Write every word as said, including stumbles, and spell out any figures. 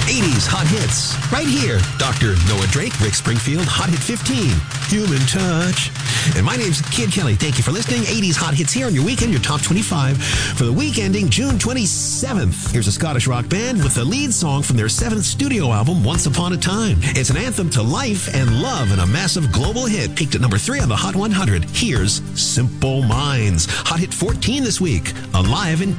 eighties Hot Hits. Right here. Doctor Noah Drake, Rick Springfield, Hot Hit fifteen. Human Touch. And my name's Kid Kelly. Thank you for listening. eighties Hot Hits here on your weekend, your top twenty-five for the week ending June twenty-seventh. Here's a Scottish rock band with the lead song from their seventh studio album, Once Upon a Time. It's an anthem to life and love and a massive global hit. Peaked at number three on the Hot one hundred. Here's Simple Minds. Hot Hit fourteen this week. Alive in